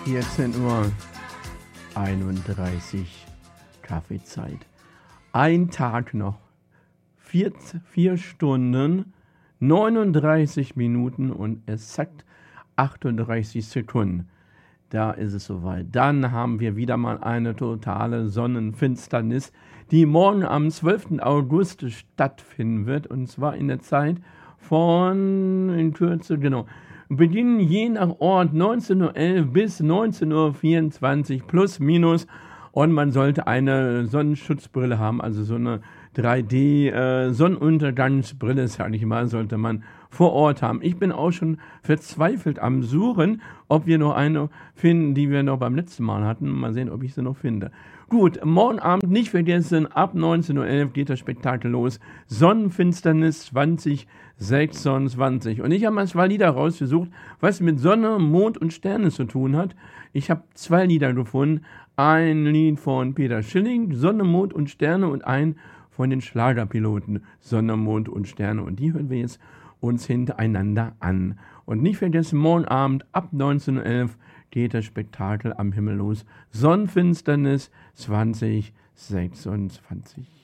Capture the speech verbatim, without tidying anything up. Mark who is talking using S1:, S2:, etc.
S1: vierzehn Uhr einunddreißig Kaffeezeit. Ein Tag noch. Vier, vier Stunden, neununddreißig Minuten und exakt achtunddreißig Sekunden. Da ist es soweit. Dann haben wir wieder mal eine totale Sonnenfinsternis, die morgen am zwölften August stattfinden wird. Und zwar in der Zeit von, in Kürze, genau, beginnen je nach Ort neunzehn Uhr elf bis neunzehn Uhr vierundzwanzig plus minus. Und man sollte eine Sonnenschutzbrille haben, also so eine drei D äh, Sonnenuntergangsbrille, sage ich mal, sollte man vor Ort haben. Ich bin auch schon verzweifelt am Suchen, ob wir noch eine finden, die wir noch beim letzten Mal hatten. Mal sehen, ob ich sie noch finde. Gut, morgen Abend nicht vergessen, ab neunzehn Uhr elf geht das Spektakel los. Sonnenfinsternis zwanzig sechsundzwanzig. Und ich habe mal zwei Lieder rausgesucht, was mit Sonne, Mond und Sterne zu tun hat. Ich habe zwei Lieder gefunden. Ein Lied von Peter Schilling, Sonne, Mond und Sterne, und ein von den Schlagerpiloten, Sonne, Mond und Sterne. Und die hören wir jetzt uns hintereinander an. Und nicht vergessen, morgen Abend ab neunzehn Uhr elf geht das Spektakel am Himmel los. Sonnenfinsternis zwanzig sechsundzwanzig.